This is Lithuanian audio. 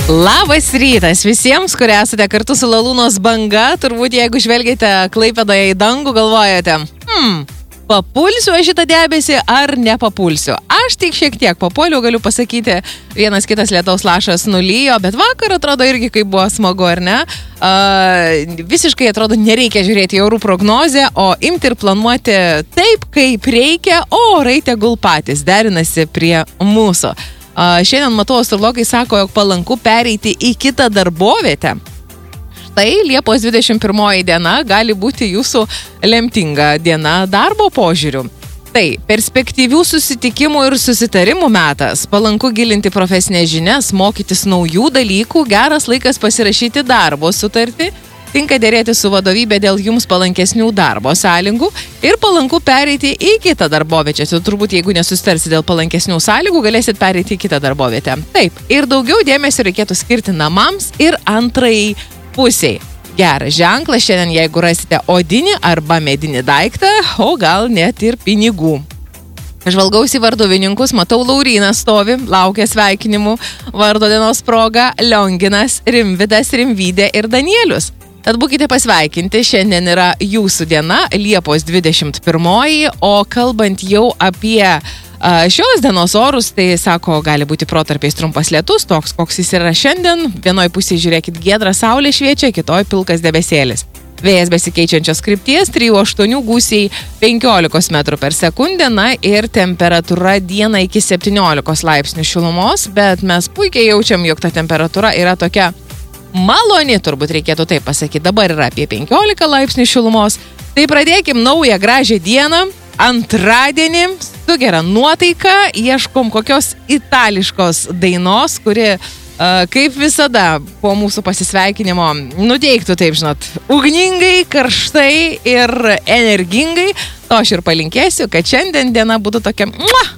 Labas rytas visiems, kurie esate kartu su Lalūnos banga. Turbūt jeigu žvelgiate Klaipėdoje į dangų, galvojate, papulsiu aš šitą debesį ar nepapulsiu. Aš tik šiek tiek papuoliau, galiu pasakyti, vienas kitas lietaus lašas nulijo, bet vakar atrodo irgi kaip buvo smagu, ar ne? Visiškai atrodo nereikia žiūrėti į orų prognozę, o imti ir planuoti taip, kaip reikia, o orai tegul patys derinasi prie mūsų. Šiandien matau, astrologai sako, jog palanku pereiti į kitą darbovietę. Štai Liepos 21 diena gali būti jūsų lemtinga diena darbo požiūriu. Tai perspektyvių susitikimų ir susitarimų metas, palanku gilinti profesinės žinias, mokytis naujų dalykų, geras laikas pasirašyti darbo sutartį, tinka dėrėti su vadovybė dėl jums palankesnių darbo sąlygų ir palanku pereiti į kitą darbovietę. Turbūt, jeigu nesusitarsi dėl palankesnių sąlygų, galėsit pereiti į kitą darbovietę. Taip, ir daugiau dėmesio reikėtų skirti namams ir antrai pusiai. Geras ženklas šiandien, jeigu rasite odinį arba medinį daiktą, o gal net ir pinigų. Žvalgausi varduvininkus, matau Laurynas stovi, laukia sveikinimų vardo dienos proga, Lionginas, Rimvidas, Rimvydė ir Danielius. Tad būkite pasveikinti, šiandien yra jūsų diena, Liepos 21, o kalbant jau apie šios dienos orus, tai sako, gali būti protarpiais trumpas lietus, toks koks jis yra šiandien, vienoj pusėje žiūrėkit giedra saulė šviečia, kitoj pilkas debesėlis. Vėjas besikeičiančios krypties, 3-8 gūsiai 15 metrų per sekundę, na ir temperatūra dieną iki 17 laipsnių šilumos, bet mes puikiai jaučiam, jog ta temperatūra yra tokia maloni, turbūt reikėtų taip pasakyti, dabar yra apie 15 laipsnių šilumos. Tai pradėkim naują gražią dieną, antradienį, su gera nuotaika, ieškom kokios itališkos dainos, kuri, kaip visada, po mūsų pasisveikinimo nuteiktų, taip žinot, ugningai, karštai ir energingai. To aš ir palinkėsiu, kad šiandien diena būtų tokia